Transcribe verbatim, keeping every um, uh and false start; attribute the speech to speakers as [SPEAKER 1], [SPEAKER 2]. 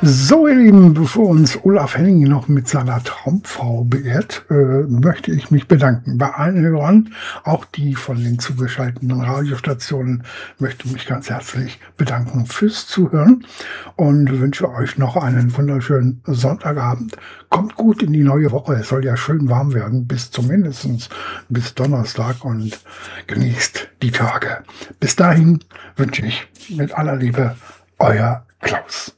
[SPEAKER 1] So, ihr Lieben, bevor uns Olaf Henning noch mit seiner Traumfrau beehrt, äh, möchte ich mich bedanken bei allen Hörern, auch die von den zugeschalteten Radiostationen, möchte mich ganz herzlich bedanken fürs Zuhören und wünsche euch noch einen wunderschönen Sonntagabend. Kommt gut in die neue Woche, es soll ja schön warm werden, bis zumindest bis Donnerstag und genießt die Tage. Bis dahin wünsche ich mit aller Liebe euer Klaus.